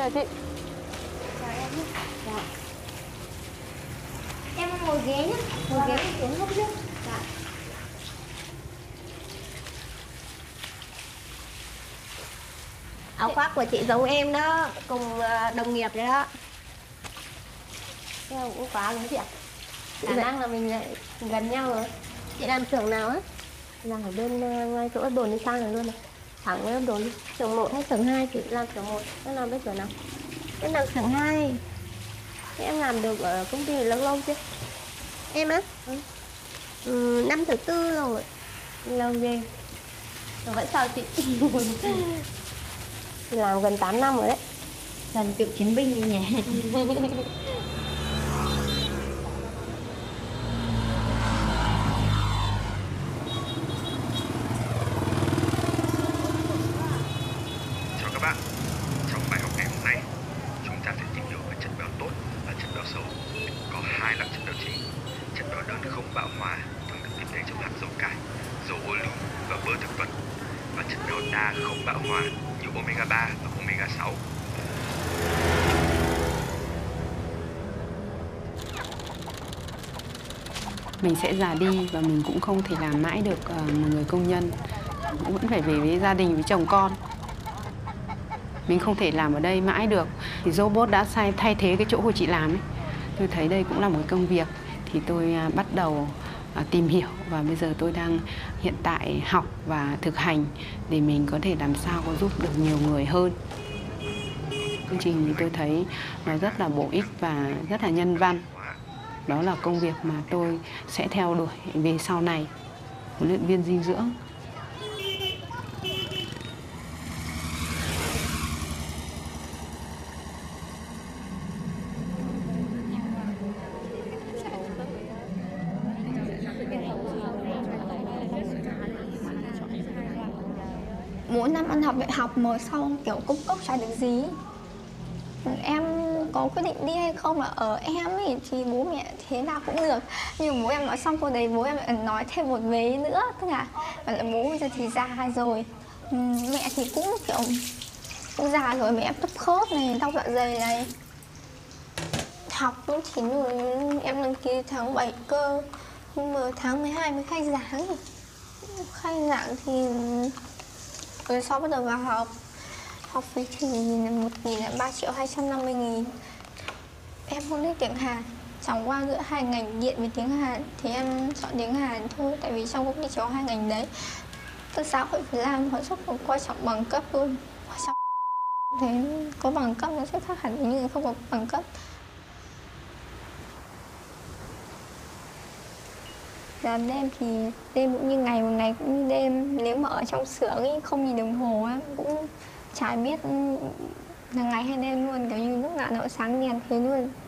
chào chị. Chào em nhé. Dạ. Em ngồi ghế nhé. Ngồi ghế xuống không chứ? Dạ. Áo khoác của chị giống em đó, cùng đồng nghiệp đấy đó. Em cũng quá đúng chị ạ. Khả năng là mình lại gần nhau rồi. Chị làm xưởng nào á? Làm ở bên ngay chỗ đồn đi sang này luôn này. Thẳng với đồn đi. Xưởng 1 hay xưởng 2? Chị làm xưởng 1. Em làm bên xưởng nào? Em làm xưởng 2. Thế em làm được ở công ty lâu lâu chưa? Em á? Năm thứ 4 rồi. Lâu ghê. Rồi vẫn sao chị? Làm gần 8 năm rồi đấy. Gần cựu chiến binh đi nhỉ. Chào các bạn, trong bài học ngày hôm nay chúng ta sẽ tìm hiểu về chất béo tốt và chất béo xấu. Có hai loại chất béo chính. Chất béo đơn không bão hòa thường được tìm thấy trong hạt dầu cải, dầu ô liu và bơ thực vật, và chất béo đa không bão hòa như omega 3 và omega 6. Mình sẽ già đi và mình cũng không thể làm mãi được một người công nhân, cũng vẫn phải về với gia đình, với chồng con. Mình không thể làm ở đây mãi được. Thì robot đã thay thế cái chỗ của chị làm ấy. Tôi thấy đây cũng là một công việc. Thì tôi bắt đầu tìm hiểu và bây giờ tôi đang hiện tại học và thực hành để mình có thể làm sao có giúp được nhiều người hơn. Chương trình thì tôi thấy nó rất là bổ ích và rất là nhân văn. Đó là công việc mà tôi sẽ theo đuổi về sau này, huấn luyện viên dinh dưỡng. Mỗi năm ăn học đại học mới xong kiểu công cốc chả được gì. Em có quyết định đi hay không là ở em ấy thì bố mẹ thế nào cũng được. Nhưng bố em nói xong câu đấy bố em lại nói thêm một vế nữa. Tức là bố bây giờ thì già rồi, mẹ thì cũng kiểu cũng già rồi, mẹ em thấp khớp này, đau dạ dày này. Học cũng chỉ rồi em đăng ký tháng 7 cơ. Nhưng mà tháng 12 mới khai giảng. Khai giảng thì rồi sau bắt đầu vào học. Học phí thì 1.000 là 3.250.000. Em không thích tiếng Hàn. Chẳng qua giữa hai ngành điện với tiếng Hàn thì em chọn tiếng Hàn thôi. Tại vì trong công ty chỉ có hai ngành đấy. Tức xã hội Việt Nam họ rất là quan trọng bằng cấp luôn. Quan trọng thế có bằng cấp nó sẽ khác hẳn với những người không có bằng cấp. Làm đêm thì đêm cũng như ngày, một ngày cũng như đêm. Nếu mà ở trong xưởng ấy, không nhìn đồng hồ ấy, cũng chả biết là ngày hay đêm luôn. Kiểu như lúc nào nó cũng sáng đèn thế luôn.